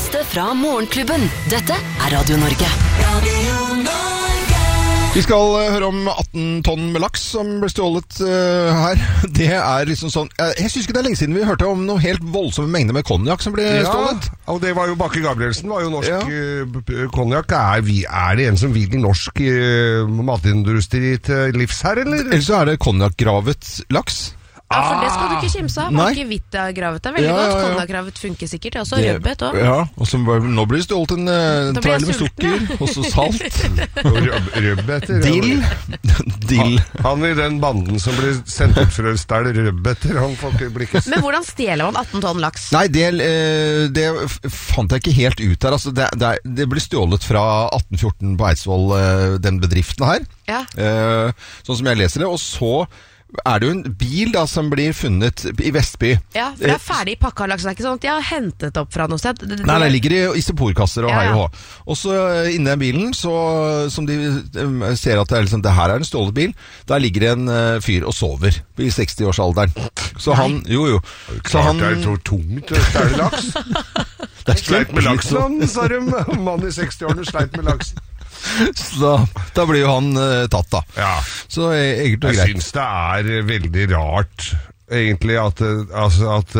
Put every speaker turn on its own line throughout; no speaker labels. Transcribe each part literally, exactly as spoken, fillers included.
beste fra Morgenklubben. Dette er Radio Norge. Radio Norge.
Vi skal uh, høre om atten tonn med laks som ble stjålet uh, her. Det er liksom sånn uh, Jeg synes ikke det er lenge siden vi hørte om noe helt voldsomme mengder med konjak som ble
ja,
stjålet.
Og det var jo Bakke Gabrielsen var jo norsk
ja.
uh, konjak. Er, vi, er det en som vil norsk uh, matindustri til livs her, eller?
Eller så er det konjakgravet laks.
Ja, for det skal du ikke kimse av.
Nei.
Akevitt er gravet er veldig
Ja,
godt.
ja, ja.
Konjakravet funker sikkert. Det er også
Det-
rødbet også.
Ja, og så bare, nå blir det stjålet en uh,
Da blir
trailer
jeg
med
sulten,
sukker, og så salt.
Og røb, rødbeter.
Dill. Dill.
Han, han i den banden som ble sendt ut for å stjele rødbeter, han får ikke bli ikke
Men hvordan stjeler man atten tonn laks?
Nei, det, eh, det f- fant jeg ikke helt ut der. Altså, det, det, det ble stjålet fra atten fjorten på Eidsvoll, eh, den bedriften her.
Ja.
Eh, sånn som jeg leser det. Og så er det jo en bil da som blir funnet i Vestby.
Ja, for det er ferdig pakka laks. Det er ikke sånn at jeg har hentet opp fra noe sted. Det, det,
Nei, det ligger i isoporkasser og
Ja,
hei
ja.
og hå. Og så eh, inni den bilen, så, som de eh, ser at det er, liksom, det her er en stjålet bil, der ligger det en eh, fyr og sover i seksti-årsalderen. Så han, jo jo. Så
Klart
han,
det er så tungt å stjele laks.
det er
Sleit med
kjempetungt, så-
laksen, sa de. Mann i seksti-årene sleit med laksen.
Så da blir jo han uh, tatt da.
Ja.
Så e- egentlig
Jeg
greit.
syns det er veldig rart, egentlig, at, altså, at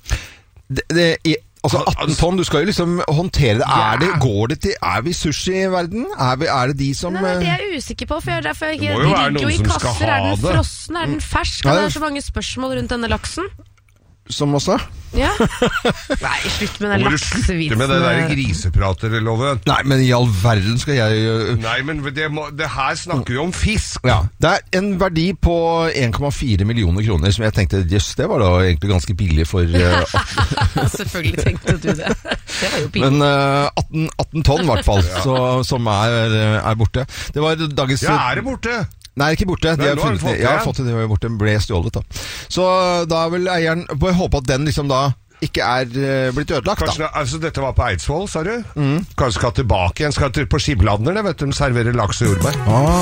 Det, det, i, altså atten tonn, du skal jo liksom håndtere det. Er det, går det til, er vi sushi i verden? Er, vi, er det de som...
Nei, nei, det
eh,
er jeg usikker på, for jeg, derfor jeg,
Det må
de
jo være
ligger jo i
noen som skal
kasser. Er
ha
den
det.
frossen? Er den fersk?
Ja,
Det
det-
er så mange spørsmål rundt denne laksen.
som også?
Ja. Nei, slutt med den
Må du slutte
laksevitsen.
med det der griseprater, Loven?
Nei, men i all verden skal jeg... eh,
Nei, men det, må, det her snakker vi om fisk.
Ja, det er en verdi på en komma fire millioner kroner, som jeg tenkte, jøss, det var da egentlig ganske billig for... eh,
Selvfølgelig tenkte du det. Det var jo pinlig.
men eh, atten, atten tonn i hvert fall, så, som er, er borte. Det var dagens...
Ja, er det borte?
Nei, ikke borte. De
Nei,
har
nå har
funnet
de fått
det. Ja,
det.
fått det, de var borte, ble stjålet da. Så da vil eieren bare håpe at den liksom da ikke er uh, blitt ødelagt
Kanskje,
da.
altså Dette var på Eidsvoll, sa du? Mm. Kanskje skal tilbake igjen, skal til, på Skibladner, vet du, de serverer laks og jordbær.
Ah.